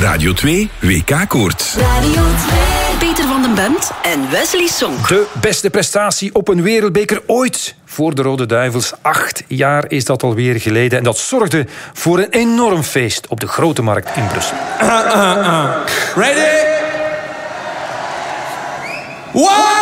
Radio 2 WK-koorts. Radio 2. Peter van den Bemt en Wesley Sonk. De beste prestatie op een wereldbeker ooit voor de Rode Duivels. 8 jaar is dat alweer geleden. En dat zorgde voor een enorm feest op de Grote Markt in Brussel. Ready? One!